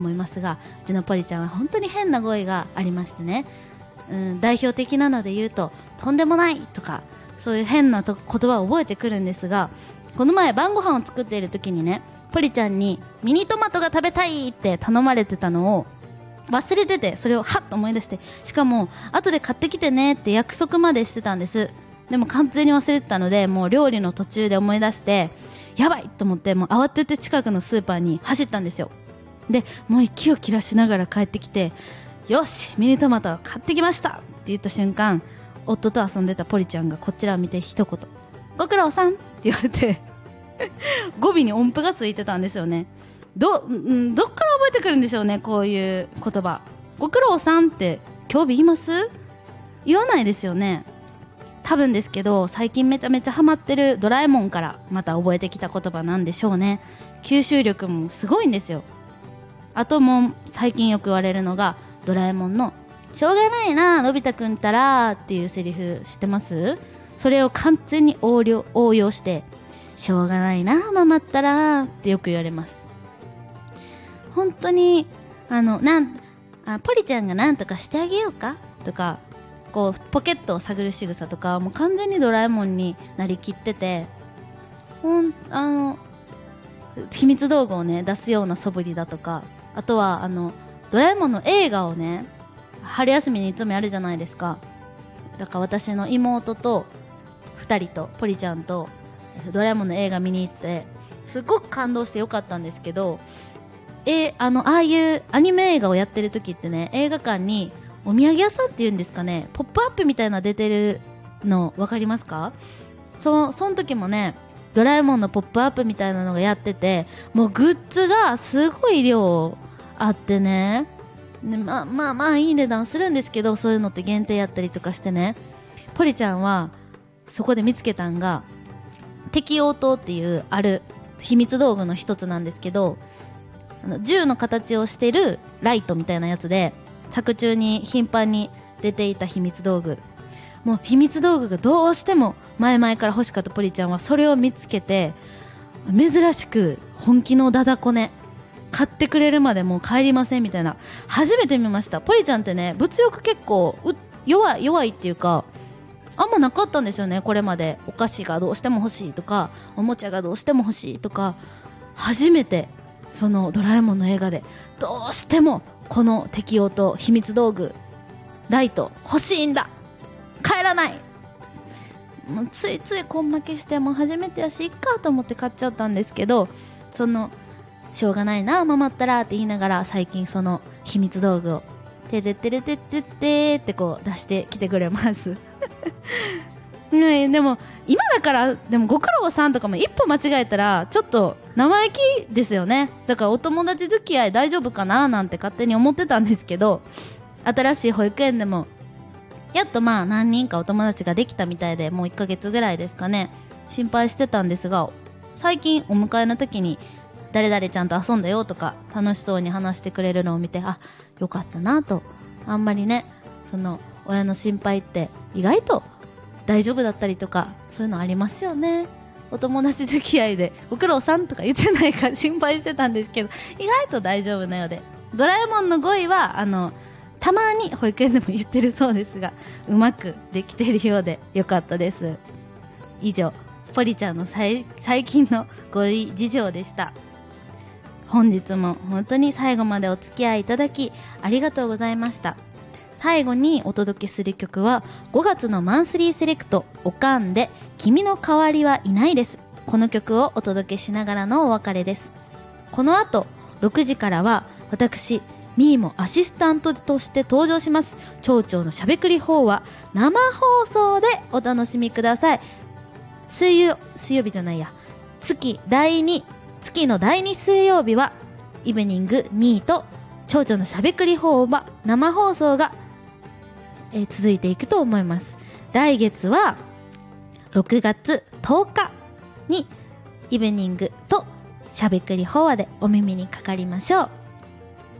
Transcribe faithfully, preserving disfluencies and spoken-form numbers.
思いますが、うちのポリちゃんは本当に変な語彙がありましてね、うん、代表的なので言うととんでもないとか、そういう変なと言葉を覚えてくるんですが、この前晩ご飯を作っている時にね、ポリちゃんにミニトマトが食べたいって頼まれてたのを忘れてて、それをはっと思い出して、しかも後で買ってきてねって約束までしてたんです。でも完全に忘れてたので、もう料理の途中で思い出してやばいと思って、もう慌てて近くのスーパーに走ったんですよ。でもう息を切らしながら帰ってきて、よしミニトマト買ってきましたって言った瞬間、夫と遊んでたポリちゃんがこちらを見て一言、ご苦労さんって言われて語尾に音符がついてたんですよね。ど, んどっから覚えてくるんでしょうね、こういう言葉。ご苦労さんって今日言います？言わないですよね。多分ですけど、最近めちゃめちゃハマってるドラえもんからまた覚えてきた言葉なんでしょうね。吸収力もすごいんですよ。あともう最近よく言われるのが、ドラえもんのしょうがないなのび太くんたらっていうセリフ知ってます？それを完全に応用、応用してしょうがないなママったらってよく言われます。本当にあのなんあポリちゃんがなんとかしてあげようかとか、こうポケットを探る仕草とかもう完全にドラえもんになりきってて、ほんあの秘密道具をね出すような素振りだとか、あとはあのドラえもんの映画をね春休みにいつもやるじゃないですか。だから私の妹とふたりとポリちゃんとドラえもんの映画見に行って、すごく感動してよかったんですけど、えあのああいうアニメ映画をやってる時ってね、映画館にお土産屋さんっていうんですかね、ポップアップみたいな出てるの分かりますか？そその時もねドラえもんのポップアップみたいなのがやってて、もうグッズがすごい量あってね、でまあまあまあいい値段するんですけど、そういうのって限定やったりとかしてね、ポリちゃんはそこで見つけたんが適応灯っていうある秘密道具の一つなんですけど、あの銃の形をしてるライトみたいなやつで、作中に頻繁に出ていた秘密道具、もう秘密道具がどうしても前々から欲しかったポリちゃんはそれを見つけて、珍しく本気のダダこね買ってくれるまでもう帰りませんみたいな、初めて見ました。ポリちゃんってね物欲結構う弱い弱いっていうか、あんまなかったんですよねこれまで。お菓子がどうしても欲しいとか、おもちゃがどうしても欲しいとか、初めてそのドラえもんの映画でどうしてもこの適応と秘密道具ライト欲しいんだ、帰らない、もうついつい根負けして、もう初めてやしいっかと思って買っちゃったんですけど、そのしょうがないなママったらって言いながら、最近その秘密道具をてててれてってってってこう出してきてくれますね、でも今だからでもご苦労さんとかも一歩間違えたらちょっと生意気ですよね。だからお友達付き合い大丈夫かななんて勝手に思ってたんですけど、新しい保育園でもやっとまあ何人かお友達ができたみたいで、もういっかげつぐらいですかね、心配してたんですが、最近お迎えの時に誰々ちゃんと遊んだよとか楽しそうに話してくれるのを見て、あよかったなと。あんまりねその親の心配って意外と大丈夫だったりとか、そういうのありますよね。お友達付き合いでご苦労さんとか言ってないか心配してたんですけど、意外と大丈夫なようで、ドラえもんの語彙はあのたまに保育園でも言ってるそうですが、うまくできているようでよかったです。以上ポリちゃんの最近の語彙事情でした。本日も本当に最後までお付き合いいただきありがとうございました。最後にお届けする曲はごがつのマンスリーセレクトおかんで君の代わりはいないです。この曲をお届けしながらのお別れです。この後ろくじからは私ミーもアシスタントとして登場します。町長のしゃべくり法は生放送でお楽しみください。水曜水曜日じゃないや月第2月のだいに水曜日はイブニングミーと町長のしゃべくり法は生放送がえー、続いていくと思います。来月はろくがつとおかにイブニングとしゃべくり法話でお耳にかかりましょう。